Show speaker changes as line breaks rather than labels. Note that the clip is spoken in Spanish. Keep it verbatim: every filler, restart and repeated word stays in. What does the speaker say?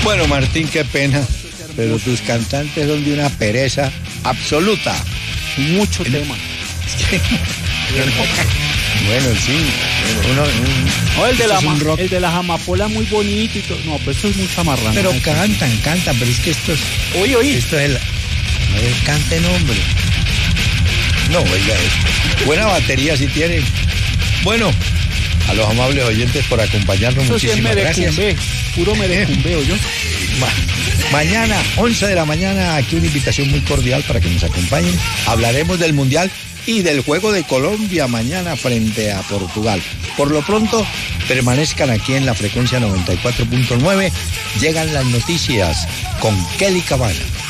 Bueno, Martín, qué pena, pero tus cantantes son de una pereza absoluta.
Mucho tema.
Bueno, sí. Uno, un,
no, el, de la,
es un rock.
el de la jamapola muy bonito y todo. No, pues eso es mucha marrana.
Pero cantan, cantan, pero es que esto es...
Oye, oye.
Esto es el... A ver, canten, hombre. No, oiga esto. Buena batería si tienen. Bueno, a los amables oyentes por acompañarnos,
eso
muchísimas
sí es
gracias.
Puro merecumbeo, yo.
Ma- mañana, once de la mañana, aquí una invitación muy cordial para que nos acompañen. Hablaremos del Mundial y del juego de Colombia mañana frente a Portugal. Por lo pronto, permanezcan aquí en la frecuencia noventa y cuatro punto nueve. Llegan las noticias con Kelly Cabana.